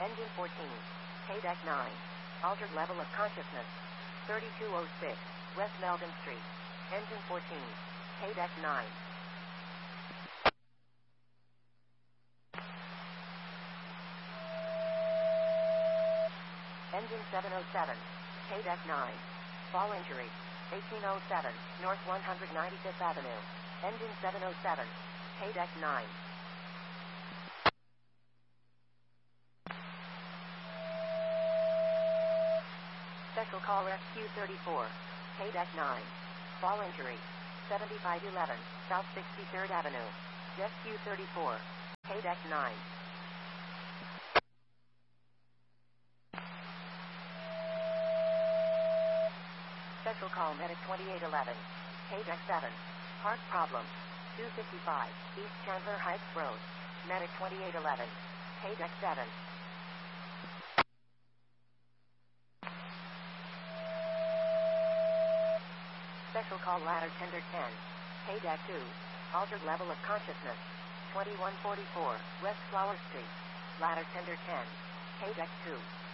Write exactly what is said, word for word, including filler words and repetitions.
Engine fourteen. K-Deck nine. Altered level of consciousness. thirty-two oh six. West Melbourne Street. Engine fourteen. K-Deck nine. Engine seven oh seven. K-Deck nine. Fall injury. eighteen oh seven. North one hundred ninety-fifth Avenue. Engine seven oh seven. K-Deck nine. Special call Rescue thirty-four. K-Deck nine. Fall injury. seventy-five eleven. South sixty-third Avenue. Rescue thirty-four. K-Deck nine. Special call Medic twenty-eight eleven. K-Deck seven. Heart problem. two fifty-five. East Chandler Heights Road. Medic twenty-eight eleven. K-Deck seven. Special call ladder tender ten. K-Deck two. Altered level of consciousness. twenty-one forty-four. West Flower Street. Ladder tender ten. K-Deck two.